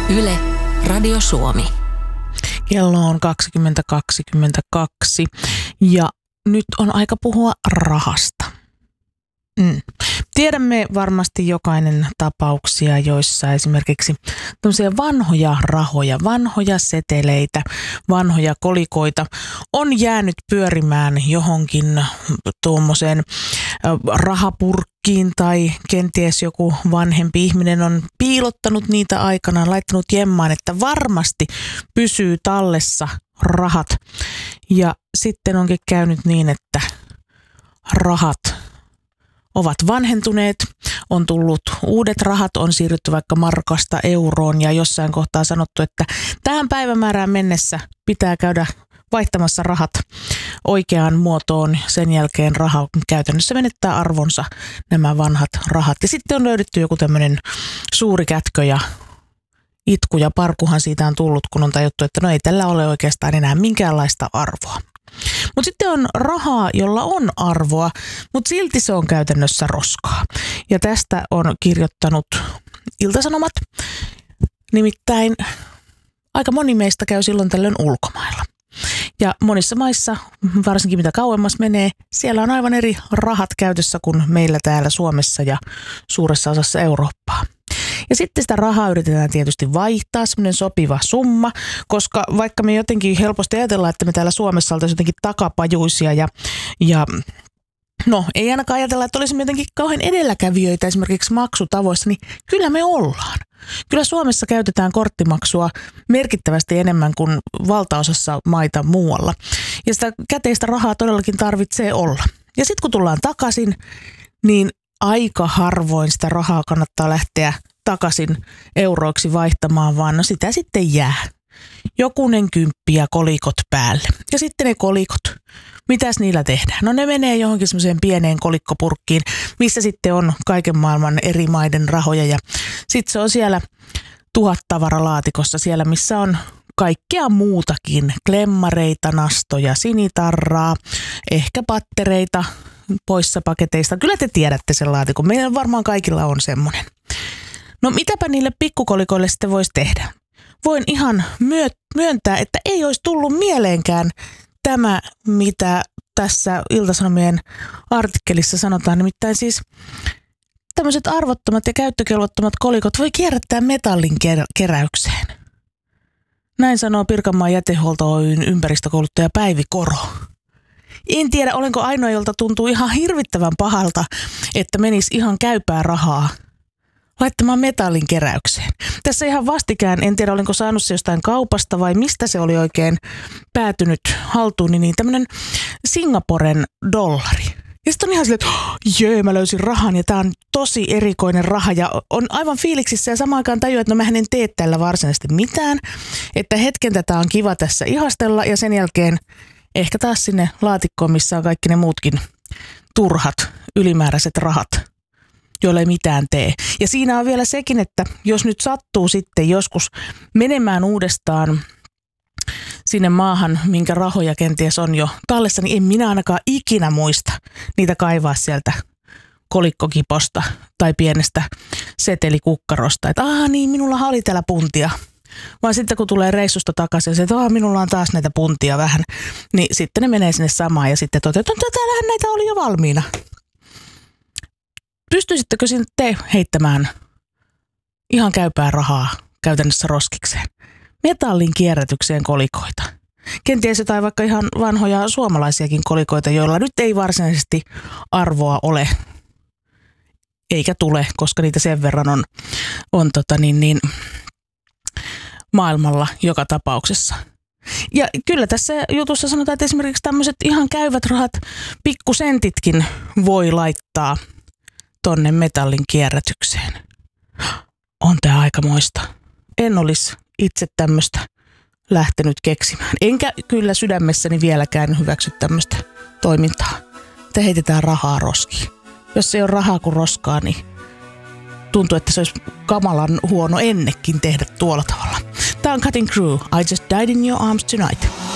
Yle, Radio Suomi. Kello on 20:22 ja nyt on aika puhua rahasta. Tiedämme varmasti jokainen tapauksia, joissa esimerkiksi tämmöisiä vanhoja rahoja, vanhoja seteleitä, vanhoja kolikoita on jäänyt pyörimään johonkin tuommoiseen rahapurkkiin tai kenties joku vanhempi ihminen on piilottanut niitä aikanaan, laittanut jemmaan, että varmasti pysyy tallessa rahat. Ja sitten onkin käynyt niin, että rahat ovat vanhentuneet, on tullut uudet rahat, on siirrytty vaikka markasta euroon ja jossain kohtaa sanottu, että tähän päivämäärään mennessä pitää käydä vaihtamassa rahat oikeaan muotoon. Sen jälkeen raha käytännössä menettää arvonsa, nämä vanhat rahat. Ja sitten on löydetty joku tämmöinen suuri kätkö ja itku ja parkuhan siitä on tullut, kun on tajuttu, että no ei tällä ole oikeastaan enää minkäänlaista arvoa. Mutta sitten on rahaa, jolla on arvoa, mutta silti se on käytännössä roskaa. Ja tästä on kirjoittanut Ilta-Sanomat. Nimittäin aika moni meistä käy silloin tällöin ulkomailla. Ja monissa maissa, varsinkin mitä kauemmas menee, siellä on aivan eri rahat käytössä kuin meillä täällä Suomessa ja suuressa osassa Eurooppaa. Ja sitten sitä rahaa yritetään tietysti vaihtaa, semmoinen sopiva summa, koska vaikka me jotenkin helposti ajatellaan, että me täällä Suomessa oltaisiin jotenkin takapajuisia ja no ei ainakaan ajatella, että olisimme jotenkin kauhean edelläkävijöitä esimerkiksi maksutavoissa, niin kyllä me ollaan. Kyllä Suomessa käytetään korttimaksua merkittävästi enemmän kuin valtaosassa maita muualla. Ja sitä käteistä rahaa todellakin tarvitsee olla. Ja sitten kun tullaan takaisin, niin aika harvoin sitä rahaa kannattaa lähteä takaisin euroiksi vaihtamaan, vaan no sitä sitten jää. Jokunen kymppi ja kolikot päälle. Ja sitten ne kolikot, mitäs niillä tehdään? No ne menee johonkin semmoiseen pieneen kolikkopurkkiin, missä sitten on kaiken maailman eri maiden rahoja. Ja sitten se on siellä 1000 tavaralaatikossa, siellä missä on kaikkea muutakin. Klemmareita, nastoja, sinitarraa, ehkä pattereita poissa paketeista. Kyllä te tiedätte sen laatikon. Meillä varmaan kaikilla on semmoinen. No mitäpä niille pikkukolikoille sitten voisi tehdä? Voin ihan myöntää, että ei olisi tullut mieleenkään tämä, mitä tässä Ilta-Sanomien artikkelissa sanotaan. Nimittäin siis tämmöiset arvottomat ja käyttökelvottomat kolikot voi kierrättää metallin keräykseen. Näin sanoo Pirkanmaan jätehuolto Oy:n ympäristökouluttaja Päivi Koro. En tiedä, olenko ainoa, jolta tuntuu ihan hirvittävän pahalta, että menisi ihan käypää rahaa laittamaan metallin keräykseen. Tässä ihan vastikään, en tiedä olinko saanut se jostain kaupasta vai mistä se oli oikein päätynyt haltuun, niin tämmöinen Singaporen dollari. Ja sitten on ihan silleen, että mä löysin rahan ja tää on tosi erikoinen raha ja on aivan fiiliksissä ja samaan aikaan tajua, että no mähän en tee tällä varsinaisesti mitään, että hetken tätä on kiva tässä ihastella ja sen jälkeen ehkä taas sinne laatikkoon, missä on kaikki ne muutkin turhat, ylimääräiset rahat, joilla ei mitään tee. Ja siinä on vielä sekin, että jos nyt sattuu sitten joskus menemään uudestaan sinne maahan, minkä rahoja kenties on jo tallessa, niin en minä ainakaan ikinä muista niitä kaivaa sieltä kolikkokiposta tai pienestä setelikukkarosta. Että niin, minulla oli täällä puntia. Vaan sitten kun tulee reissusta takaisin ja se, että minulla on taas näitä puntia vähän, niin sitten ne menee sinne samaan ja sitten toteaa, että täällähän näitä oli jo valmiina. Pystyisittekö te heittämään ihan käypää rahaa käytännössä roskikseen? Metallin kierrätykseen kolikoita. Kenties jotain vaikka ihan vanhoja suomalaisiakin kolikoita, joilla nyt ei varsinaisesti arvoa ole. Eikä tule, koska niitä sen verran on maailmalla joka tapauksessa. Ja kyllä tässä jutussa sanotaan, että esimerkiksi tämmöiset ihan käyvät rahat, pikkusentitkin voi laittaa tonne metallin kierrätykseen. On tää aikamoista. En olisi itse tämmöistä lähtenyt keksimään. Enkä kyllä sydämessäni vieläkään hyväksy tämmöistä toimintaa. Että heitetään rahaa roskiin. Jos ei ole rahaa kuin roskaa, niin tuntuu, että se olisi kamalan huono ennekin tehdä tuolla tavalla. Tää on Cutting Crew. I just died in your arms tonight.